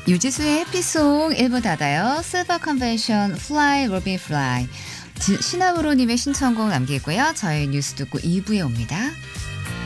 유지수의 해피송 1부 닫아요. 실버 컨벤션 Fly Robin Fly. 신하으로님의 신청곡 남기고요. 저희 뉴스 듣고 2부에 옵니다.